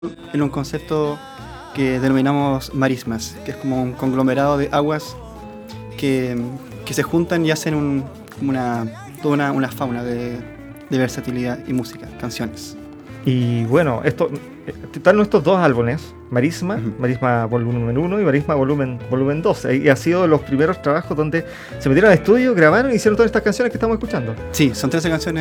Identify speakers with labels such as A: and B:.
A: en un concepto que denominamos marismas, que es como un conglomerado de aguas que, que se juntan y hacen toda una fauna de versatilidad y música, canciones.
B: Y bueno, están nuestros dos álbumes, Marisma,
A: Ujú.
B: Marisma volumen 1 y Marisma volumen 2. Y ha sido los primeros trabajos donde se metieron al estudio, grabaron y hicieron todas estas canciones que estamos escuchando.
A: Sí, son 13 canciones